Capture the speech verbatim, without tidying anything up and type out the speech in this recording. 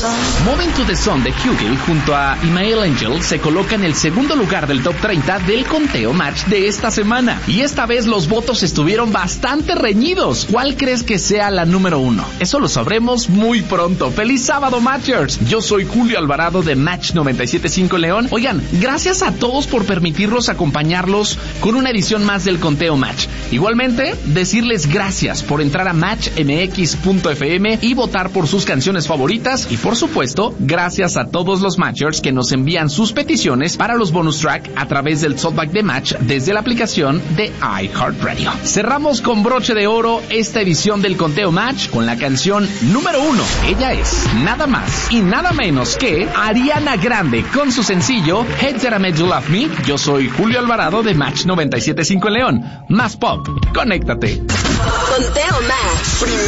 Moving to the Sun de Hughie junto a Imael Angel se coloca en el segundo lugar del top treinta del conteo match de esta semana. Y esta vez los votos estuvieron bastante reñidos. ¿Cuál crees que sea la número uno? Eso lo sabremos muy pronto. ¡Feliz sábado, Matchers! Yo soy Julio Alvarado de Match noventa y siete punto cinco León. Oigan, gracias a todos por permitirnos acompañarlos con una edición más del conteo match. Igualmente, decirles gracias por entrar a match m x punto f m y votar por sus canciones favoritas. Y por supuesto, gracias a todos los Matchers que nos envían sus peticiones para los bonus track a través del Talkback de Match desde la aplicación de iHeartRadio. Cerramos con broche de oro esta edición del conteo match con la canción número uno. Ella es nada más y nada menos que Ariana Grande con su sencillo Hey That I Made You Love Me. Yo soy Julio Alvarado de Match noventa y siete punto cinco en León. Más pop, conéctate. Conteo Match.